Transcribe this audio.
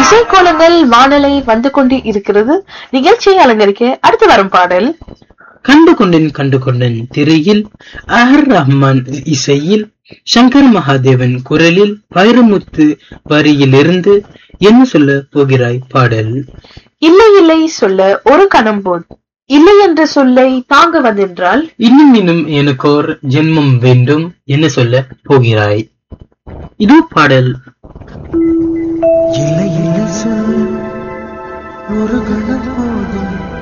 இசைக்கோலங்கள் வானலை வந்து கொண்டு இருக்கிறது. நிகழ்ச்சியை அலங்கரிக்க அடுத்து வரும் பாடல் கண்டு கொண்டேன் திரையில் அஹர் ரஹ்மான் இசையில் சங்கர் மகாதேவன் குரலில் வைரமுத்து வரியிலிருந்து என்ன சொல்ல போகிறாய் பாடல். இல்லை இல்லை சொல்ல ஒரு கணம் போது இல்லை என்ற சொல்லை தாங்க வந்தென்றால் இன்னும் எனக்கோர் ஜென்மம் வேண்டும் என்ன சொல்ல போகிறாய். இது பாடல். இல்லை இல்லை சொல் ஒரு கணம் போதும்